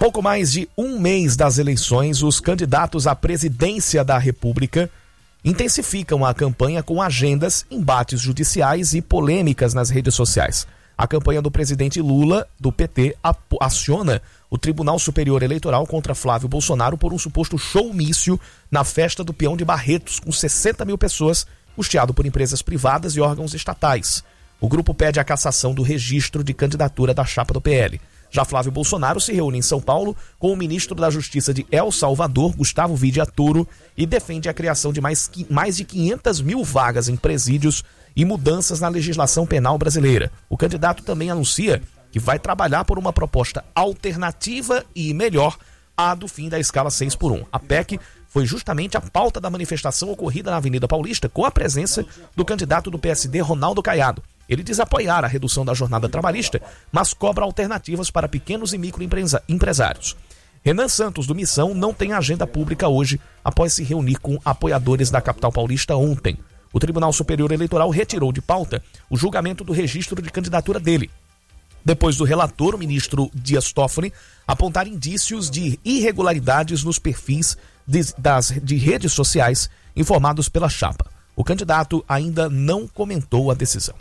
A pouco mais de um mês das eleições, os candidatos à presidência da República intensificam a campanha com agendas, embates judiciais e polêmicas nas redes sociais. A campanha do presidente Lula, do PT, aciona o Tribunal Superior Eleitoral contra Flávio Bolsonaro por um suposto showmício na festa do Peão de Barretos, com 60 mil pessoas, custeado por empresas privadas e órgãos estatais. O grupo pede a cassação do registro de candidatura da chapa do PL. Já Flávio Bolsonaro se reúne em São Paulo com o ministro da Justiça de El Salvador, Gustavo Vidia Toro, e defende a criação de mais de 500 mil vagas em presídios e mudanças na legislação penal brasileira. O candidato também anuncia que vai trabalhar por uma proposta alternativa e melhor à do fim da escala 6x1. A PEC foi justamente a pauta da manifestação ocorrida na Avenida Paulista, com a presença do candidato do PSD, Ronaldo Caiado. Ele diz apoiar a redução da jornada trabalhista, mas cobra alternativas para pequenos e microempresários. Renan Santos, do Missão, não tem agenda pública hoje, após se reunir com apoiadores da capital paulista ontem. O Tribunal Superior Eleitoral retirou de pauta o julgamento do registro de candidatura dele, depois do relator, o ministro Dias Toffoli, apontar indícios de irregularidades nos perfis de redes sociais informados pela chapa. O candidato ainda não comentou a decisão.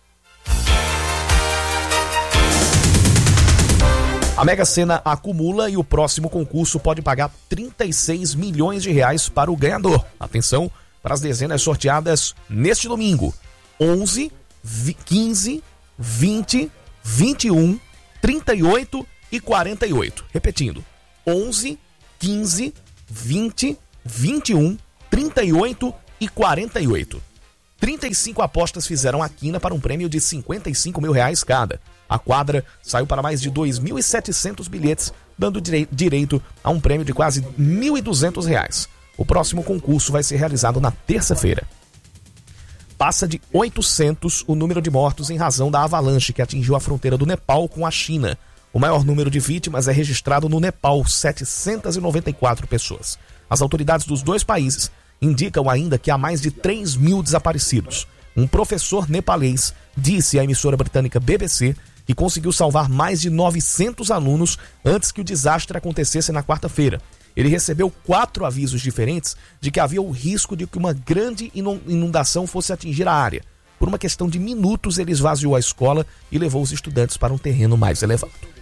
A Mega Sena acumula e o próximo concurso pode pagar 36 milhões de reais para o ganhador. Atenção para as dezenas sorteadas neste domingo: 11, 15, 20, 21, 38 e 48. Repetindo: 11, 15, 20, 21, 38 e 48. 35 apostas fizeram a quina para um prêmio de 55 mil reais cada. A quadra saiu para mais de 2.700 bilhetes, dando direito a um prêmio de quase 1.200 reais. O próximo concurso vai ser realizado na terça-feira. Passa de 800 o número de mortos em razão da avalanche que atingiu a fronteira do Nepal com a China. O maior número de vítimas é registrado no Nepal, 794 pessoas. As autoridades dos dois países indicam ainda que há mais de 3 mil desaparecidos. Um professor nepalês disse à emissora britânica BBC que conseguiu salvar mais de 900 alunos antes que o desastre acontecesse na quarta-feira. Ele recebeu 4 avisos diferentes de que havia o risco de que uma grande inundação fosse atingir a área. Por uma questão de minutos, ele esvaziou a escola e levou os estudantes para um terreno mais elevado.